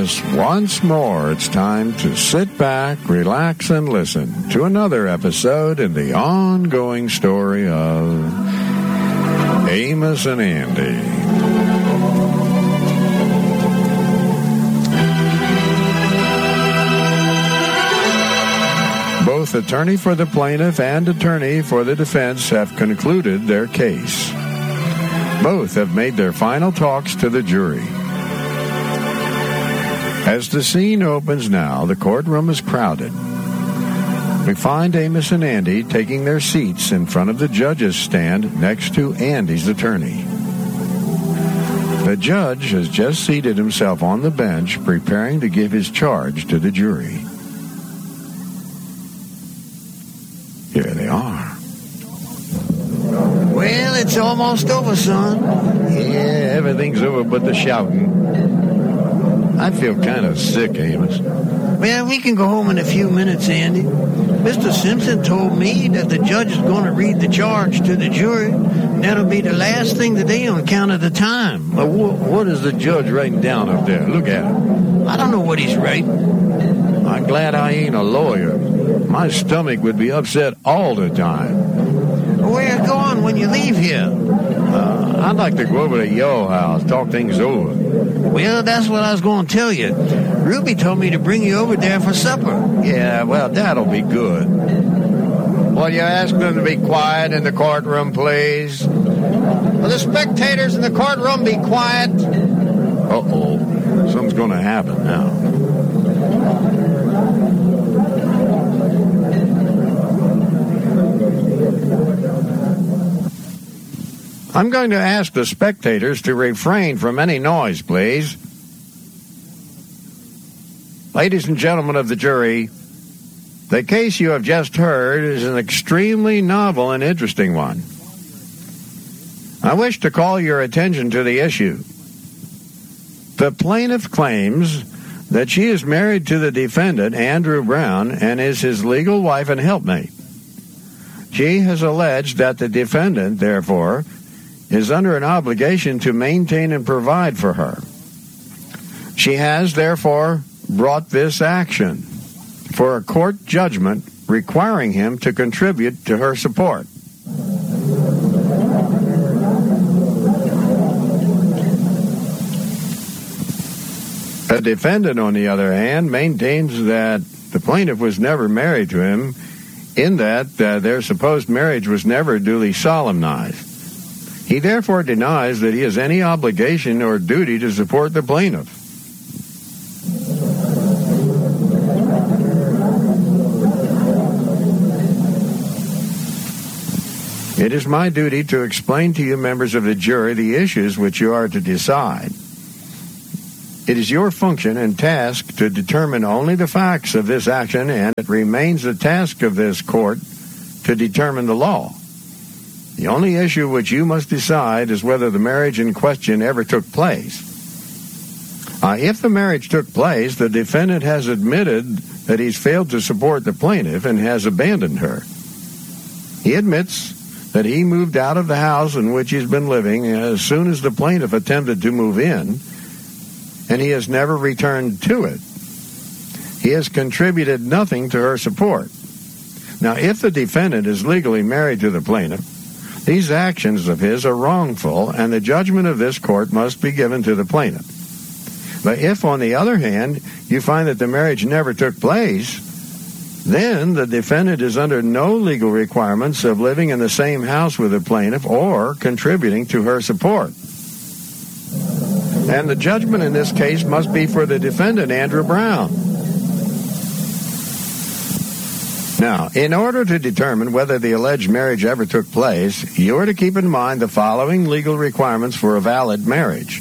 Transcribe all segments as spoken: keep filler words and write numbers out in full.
Yes, once more it's time to sit back, relax, and listen to another episode in the ongoing story of Amos and Andy. Both attorney for the plaintiff and attorney for the defense have concluded their case. Both have made their final talks to the jury. As the scene opens now, the courtroom is crowded. We find Amos and Andy taking their seats in front of the judge's stand next to Andy's attorney. The judge has just seated himself on the bench, preparing to give his charge to the jury. Here they are. Well, it's almost over, son. Yeah, everything's over but the shouting. I feel kind of sick, Amos. Well, we can go home in a few minutes, Andy. Mister Simpson told me that the judge is going to read the charge to the jury. That'll be the last thing today on account of the time. Well, what is the judge writing down up there? Look at it. I don't know what he's writing. I'm glad I ain't a lawyer. My stomach would be upset all the time. Where you going when you leave here? Uh, I'd like to go over to your house, talk things over. Well, that's what I was going to tell you. Ruby told me to bring you over there for supper. Yeah, well, that'll be good. Will you ask them to be quiet in the courtroom, please? Will the spectators in the courtroom be quiet? Uh-oh. Something's going to happen now. I'm going to ask the spectators to refrain from any noise, please. Ladies and gentlemen of the jury, the case you have just heard is an extremely novel and interesting one. I wish to call your attention to the issue. The plaintiff claims that she is married to the defendant, Andrew Brown, and is his legal wife and helpmate. She has alleged that the defendant, therefore, is under an obligation to maintain and provide for her. She has, therefore, brought this action for a court judgment requiring him to contribute to her support. The defendant, on the other hand, maintains that the plaintiff was never married to him, in that uh, their supposed marriage was never duly solemnized. He therefore denies that he has any obligation or duty to support the plaintiff. It is my duty to explain to you, members of the jury, the issues which you are to decide. It is your function and task to determine only the facts of this action, and it remains the task of this court to determine the law. The only issue which you must decide is whether the marriage in question ever took place. Uh, if the marriage took place, the defendant has admitted that he's failed to support the plaintiff and has abandoned her. He admits that he moved out of the house in which he's been living as soon as the plaintiff attempted to move in, and he has never returned to it. He has contributed nothing to her support. Now, if the defendant is legally married to the plaintiff, these actions of his are wrongful, and the judgment of this court must be given to the plaintiff. But if, on the other hand, you find that the marriage never took place, then the defendant is under no legal requirements of living in the same house with the plaintiff or contributing to her support. And the judgment in this case must be for the defendant, Andrew Brown. Now, in order to determine whether the alleged marriage ever took place, you are to keep in mind the following legal requirements for a valid marriage.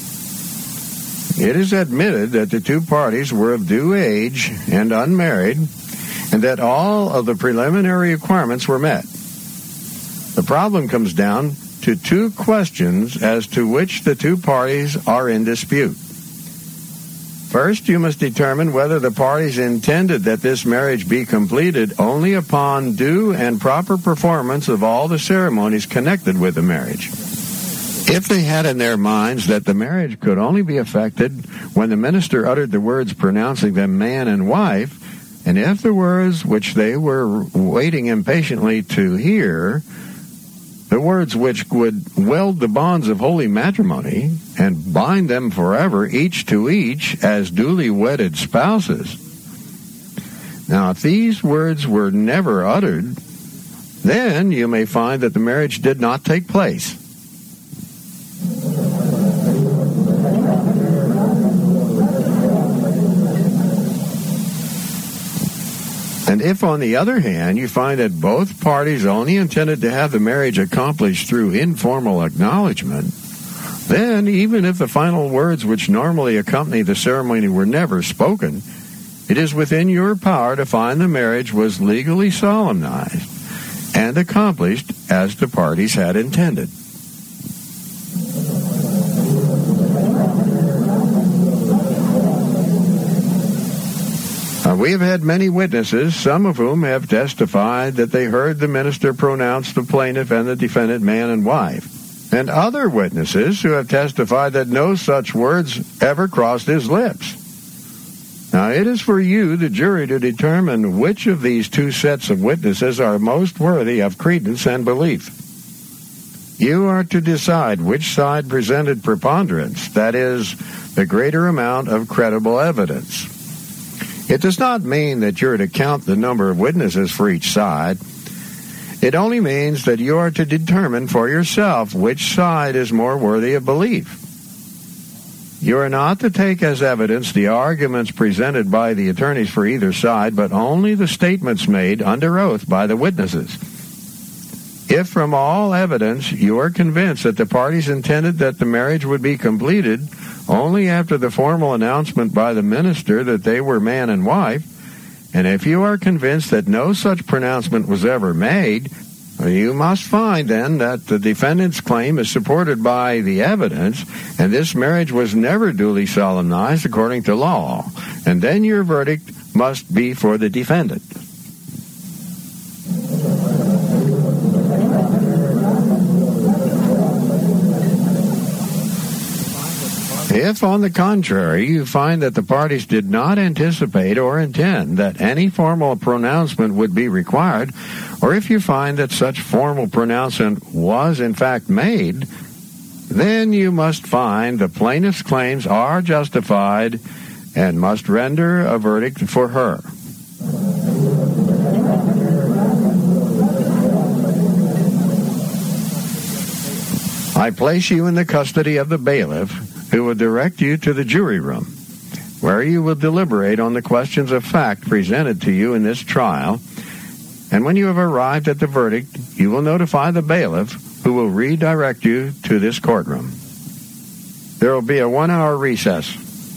It is admitted that the two parties were of due age and unmarried, and that all of the preliminary requirements were met. The problem comes down to two questions as to which the two parties are in dispute. First, you must determine whether the parties intended that this marriage be completed only upon due and proper performance of all the ceremonies connected with the marriage. If they had in their minds that the marriage could only be effected when the minister uttered the words pronouncing them man and wife, and if the words which they were waiting impatiently to hear, the words which would weld the bonds of holy matrimony and bind them forever, each to each, as duly wedded spouses. Now, if these words were never uttered, then you may find that the marriage did not take place. And if, on the other hand, you find that both parties only intended to have the marriage accomplished through informal acknowledgement, then, even if the final words which normally accompany the ceremony were never spoken, it is within your power to find the marriage was legally solemnized and accomplished as the parties had intended. Uh, we have had many witnesses, some of whom have testified that they heard the minister pronounce the plaintiff and the defendant man and wife, and other witnesses who have testified that no such words ever crossed his lips. Now, it is for you, the jury, to determine which of these two sets of witnesses are most worthy of credence and belief. You are to decide which side presented preponderance, that is, the greater amount of credible evidence. It does not mean that you're to count the number of witnesses for each side. It only means that you are to determine for yourself which side is more worthy of belief. You are not to take as evidence the arguments presented by the attorneys for either side, but only the statements made under oath by the witnesses. If from all evidence you are convinced that the parties intended that the marriage would be completed only after the formal announcement by the minister that they were man and wife, and if you are convinced that no such pronouncement was ever made, you must find then that the defendant's claim is supported by the evidence, and this marriage was never duly solemnized according to law, and then your verdict must be for the defendant. If, on the contrary, you find that the parties did not anticipate or intend that any formal pronouncement would be required, or if you find that such formal pronouncement was in fact made, then you must find the plaintiff's claims are justified and must render a verdict for her. I place you in the custody of the bailiff, who will direct you to the jury room, where you will deliberate on the questions of fact presented to you in this trial, and when you have arrived at the verdict, you will notify the bailiff, who will redirect you to this courtroom. There will be a one-hour recess.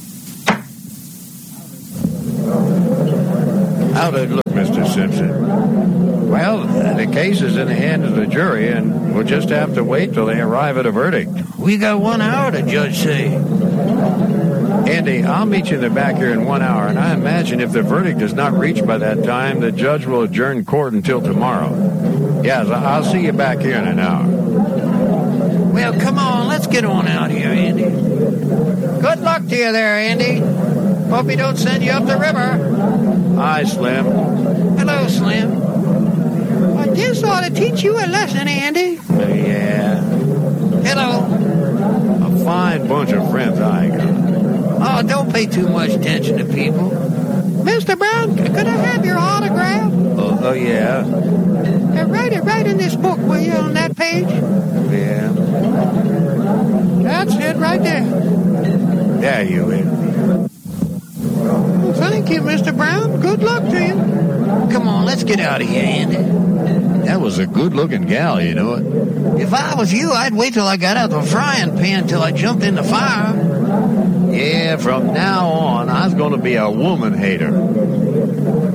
How did it look, Mister Simpson? Well, the case is in the hands of the jury, and we'll just have to wait till they arrive at a verdict. We got one hour, the judge say. Andy, I'll meet you in the back here in one hour, and I imagine if the verdict is not reached by that time, the judge will adjourn court until tomorrow. Yes, I'll see you back here in an hour. Well, come on, let's get on out here, Andy. Good luck to you there, Andy. Hope he don't send you up the river. Hi, Slim. Hello, Slim. Well, this ought to teach you a lesson, Andy. Uh, yeah. Hello. A fine bunch of friends I got. Oh, don't pay too much attention to people. Mister Brown, could I have your autograph? Oh, oh yeah. Uh, write it right in this book, will you, on that page? Yeah. That's it right there. There you is. Well, thank you, Mister Brown. Good luck to you. Come on, let's get out of here, Andy. That was a good-looking gal, you know it. If I was you, I'd wait till I got out the frying pan till I jumped in the fire. Yeah, from now on, I was going to be a woman hater.